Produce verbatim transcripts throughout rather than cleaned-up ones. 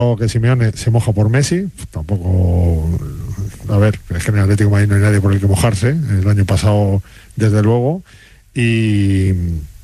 que Simeone se moja por Messi, tampoco, a ver, es que en el Atlético de Madrid no hay nadie por el que mojarse, el año pasado desde luego, y,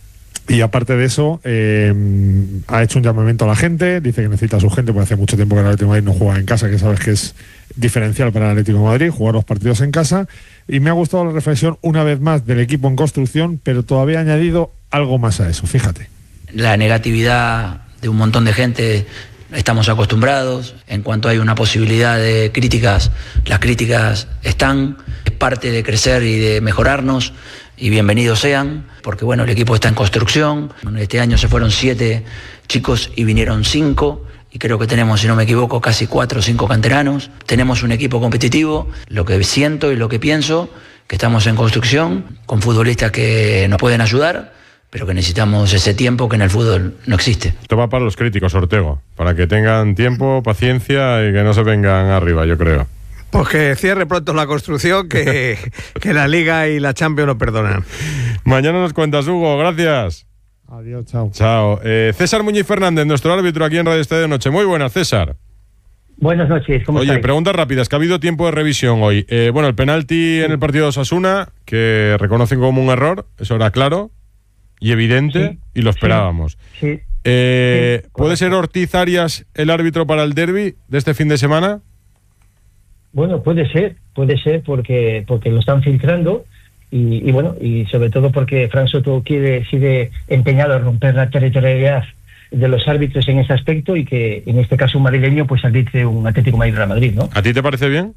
y aparte de eso, eh, ha hecho un llamamiento a la gente, dice que necesita a su gente, porque hace mucho tiempo que el Atlético de Madrid no juega en casa, que sabes que es diferencial para el Atlético de Madrid, jugar los partidos en casa, y me ha gustado la reflexión una vez más del equipo en construcción, pero todavía ha añadido algo más a eso, fíjate. La negatividad de un montón de gente, estamos acostumbrados. En cuanto hay una posibilidad de críticas, las críticas están, es parte de crecer y de mejorarnos, y bienvenidos sean, porque bueno, el equipo está en construcción. Este año se fueron siete chicos y vinieron cinco, y creo que tenemos, si no me equivoco, casi cuatro o cinco canteranos. Tenemos un equipo competitivo. Lo que siento y lo que pienso, que estamos en construcción, con futbolistas que nos pueden ayudar, pero que necesitamos ese tiempo que en el fútbol no existe. Esto va para los críticos, Ortego, para que tengan tiempo, paciencia y que no se vengan arriba, yo creo. Pues que cierre pronto la construcción, que, que la Liga y la Champions no perdonan. Mañana nos cuentas, Hugo, gracias. Adiós, chao. Chao. Eh, César Muñiz Fernández, nuestro árbitro aquí en Radio Estadio de Noche. Muy buenas, César. Buenas noches, ¿cómo Oye, estáis? preguntas rápidas, que ha habido tiempo de revisión hoy. Eh, bueno, el penalti en el partido de Osasuna, que reconocen como un error, eso era claro y evidente, sí, y lo esperábamos. Sí, sí, eh, sí, ¿Puede ser Ortiz Arias el árbitro para el derbi de este fin de semana? Bueno, puede ser, puede ser porque porque lo están filtrando y, y bueno, y sobre todo porque Fran Soto quiere, sigue empeñado en romper la territorialidad de los árbitros en ese aspecto, y que en este caso un madrileño pues arbitre un Atlético de Madrid-Real Madrid, ¿no? ¿A ti te parece bien?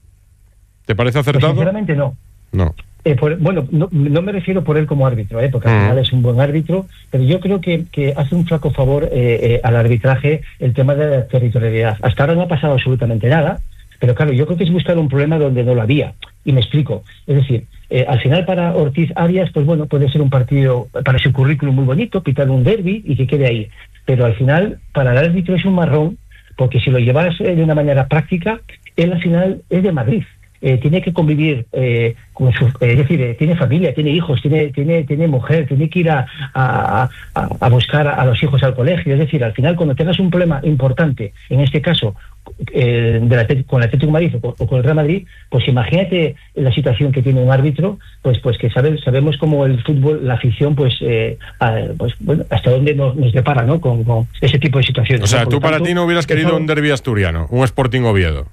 ¿Te parece acertado? Pues sinceramente no. No. Eh, por, bueno, no, no me refiero por él como árbitro, ¿eh? Porque al final es un buen árbitro, pero yo creo que, que hace un flaco favor eh, eh, al arbitraje el tema de la territorialidad. Hasta ahora no ha pasado absolutamente nada, pero claro, yo creo que es buscar un problema donde no lo había, y me explico. Es decir, eh, al final para Ortiz Arias, pues bueno, puede ser un partido para su currículum muy bonito, pitar un derbi y que quede ahí, pero al final para el árbitro es un marrón, porque si lo llevas eh, de una manera práctica, él al final es de Madrid. Eh, tiene que convivir eh, con su, eh, es decir, eh, tiene familia, tiene hijos, tiene tiene tiene mujer, tiene que ir a, a, a, a buscar a los hijos al colegio. Es decir, al final, cuando tengas un problema importante, en este caso eh, de la, con el Atlético de Madrid o, o con el Real Madrid, pues imagínate la situación que tiene un árbitro, pues pues que sabe, sabemos cómo el fútbol, la afición, pues, eh, a, pues bueno, hasta dónde nos, nos depara, ¿no? Con, con ese tipo de situaciones. O sea, ¿no? tú Por para tanto, ti no hubieras querido eso, un derbi asturiano, un Sporting Oviedo.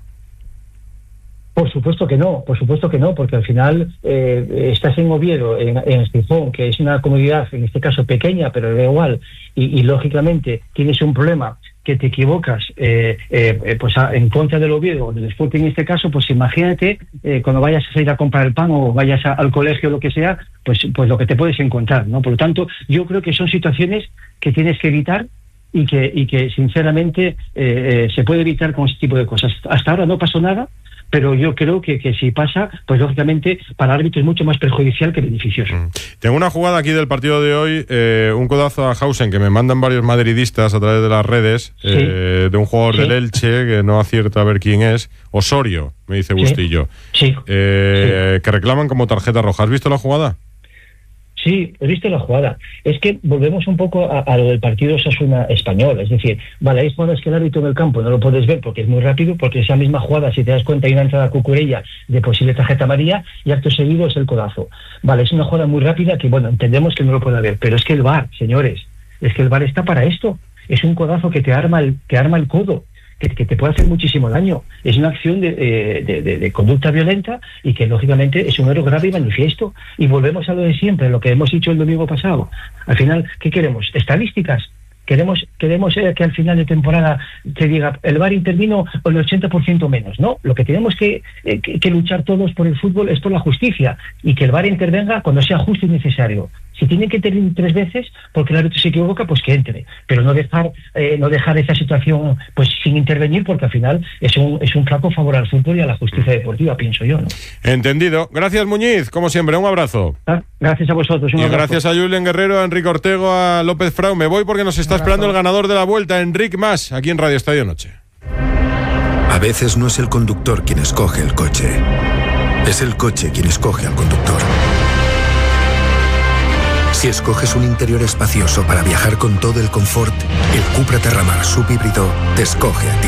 Por supuesto que no, por supuesto que no, porque al final eh, estás en Oviedo, en, en Estijón, que es una comunidad, en este caso pequeña, pero da igual, y, y lógicamente tienes un problema que te equivocas eh, eh, pues a, en contra del Oviedo o del Sporting en este caso, pues imagínate eh, cuando vayas a salir a comprar el pan o vayas a, al colegio o lo que sea, pues, pues lo que te puedes encontrar, ¿no? Por lo tanto, yo creo que son situaciones que tienes que evitar y que, y que sinceramente eh, eh, se puede evitar con este tipo de cosas. Hasta ahora no pasó nada, pero yo creo que, que si pasa, pues lógicamente para el árbitro es mucho más perjudicial que beneficioso. Mm. Tengo una jugada aquí del partido de hoy, eh, un codazo a Hausen que me mandan varios madridistas a través de las redes, sí. eh, de un jugador sí. del Elche que no acierta a ver quién es, Osorio, me dice Bustillo, sí. Sí. Eh, sí. que reclaman como tarjeta roja. ¿Has visto la jugada? Sí, he visto la jugada. Es que volvemos un poco a, a lo del partido Osasuna español. Es decir, vale, hay jugadas que el árbitro en el campo no lo puedes ver porque es muy rápido, porque esa misma jugada, si te das cuenta, hay una entrada cucurella de posible tarjeta amarilla y acto seguido es el codazo. Vale, es una jugada muy rápida que, bueno, entendemos que no lo puede ver, pero es que el V A R, señores, es que el V A R está para esto. Es un codazo que te arma el, te arma el codo. Que, que te puede hacer muchísimo daño. Es una acción de, de, de, de conducta violenta y que lógicamente es un error grave y manifiesto. Y volvemos a lo de siempre, lo que hemos dicho el domingo pasado. Al final, ¿qué queremos? ¿Estadísticas? Queremos queremos eh, que al final de temporada te diga el V A R intervino el ochenta por ciento menos, ¿no? Lo que tenemos que, eh, que, que luchar todos por el fútbol es por la justicia y que el V A R intervenga cuando sea justo y necesario. Si tiene que intervenir tres veces porque el árbitro se equivoca, pues que entre, pero no dejar eh, no dejar esa situación pues sin intervenir, porque al final es un es un flaco favor al fútbol y a la justicia deportiva, pienso yo, ¿no? Entendido. Gracias, Muñiz, como siempre, un abrazo. Ah, gracias a vosotros. Un y abrazo. Gracias a Julen Guerrero, a Enrique Ortego, a López Frau. Me voy porque nos está esperando el ganador de la vuelta, Enrique Mas, aquí en Radio Estadio Noche. A veces no es el conductor quien escoge el coche, es el coche quien escoge al conductor. Si escoges un interior espacioso para viajar con todo el confort, el Cupra Terramar subhíbrido te escoge a ti.